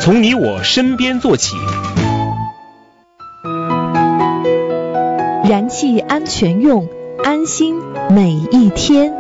从你我身边做起。 燃气安全用，安心每一天。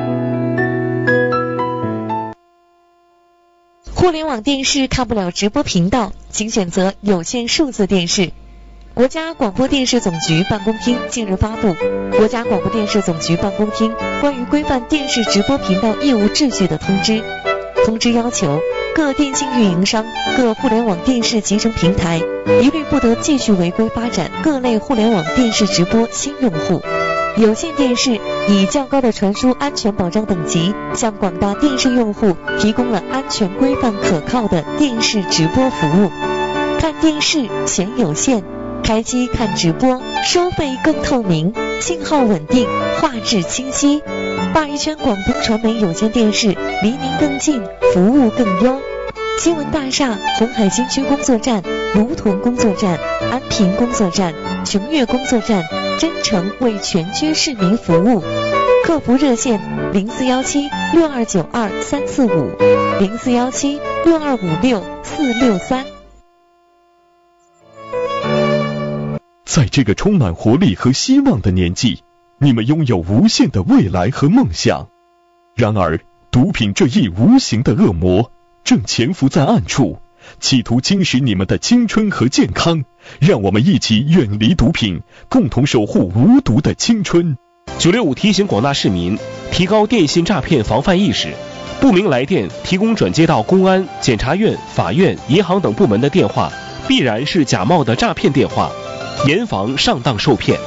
互联网电视看不了直播频道，请选择有线数字电视。国家广播电视总局办公厅近日发布《国家广播电视总局办公厅关于规范电视直播频道业务秩序的通知》。通知要求，各电信运营商、各互联网电视集成平台一律不得继续违规发展各类互联网电视直播新用户。有线电视以较高的传输安全保障等级，向广大电视用户提供了安全规范可靠的电视直播服务。看电视选有线，开机看直播，收费更透明，信号稳定，画质清晰。鲅鱼圈广东传媒有线电视离您更近，服务更优。新闻大厦红海新区工作站、芦屯工作站、安平工作站、琼岳工作站真诚为全区市民服务。客服热线0417-629345，0417-6256-463。 在这个充满活力和希望的年纪，你们拥有无限的未来和梦想。然而，毒品这一无形的恶魔正潜伏在暗处，企图侵蚀你们的青春和健康。让我们一起远离毒品，共同守护无毒的青春。 965提醒广大市民提高电信诈骗防范意识，不明来电提供转接到公安、检察院、法院、银行等部门的电话，必然是假冒的诈骗电话，严防上当受骗。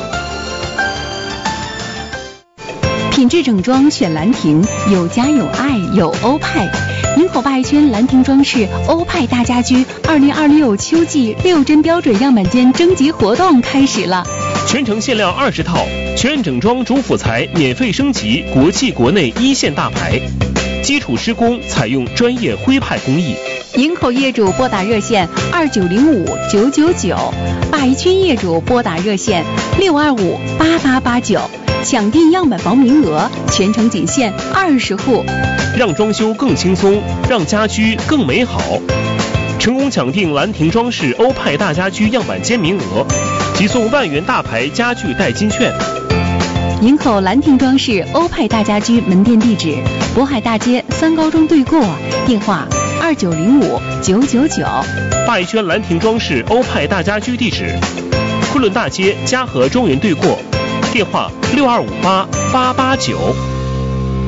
品质整装选兰亭，有家有爱有欧派。营口鲅鱼圈兰亭装饰欧派大家居2026秋季6针标准样板间征集活动开始了， 全程限量20套，全整装主辅材免费升级国际国内一线大牌，基础施工采用专业徽派工艺。 营口业主拨打热线2905-999，鲅鱼圈业主拨打热线625-8889，抢订样板房名额，全程仅限20户， 让装修更轻松，让家居更美好。成功抢订兰亭装饰欧派大家居样板间名额，即送万元大牌家具代金券。 营口兰亭装饰欧派大家居门店地址：渤海大街3高中对过，电话2905-999。 鲅鱼圈兰亭装饰欧派大家居地址：昆仑大街嘉禾中原对过，电话6258-889。